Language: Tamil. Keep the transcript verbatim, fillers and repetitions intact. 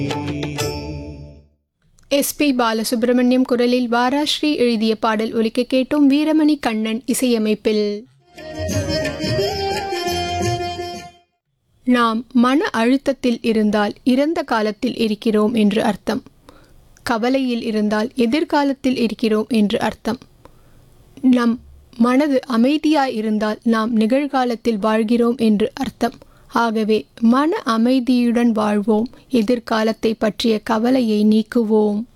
எஸ் பி பாலசுப்ரமணியம் குரலில் வாராஸ்ரீ எழுதிய பாடல் ஒலிக்க கேட்டோம். வீரமணி கண்ணன் இசையமைப்பில். நாம் மன அழுத்தத்தில் இருந்தால் இறந்த காலத்தில் இருக்கிறோம் என்று அர்த்தம். கவலையில் இருந்தால் எதிர்காலத்தில் இருக்கிறோம் என்று அர்த்தம். நம் மனது அமைதியாய் இருந்தால் நாம் நிகழ்காலத்தில் வாழ்கிறோம் என்று அர்த்தம். ஆகவே மன அமைதியுடன் வாழ்வோம். எதிர்காலத்தை பற்றிய கவலையை நீக்குவோம்.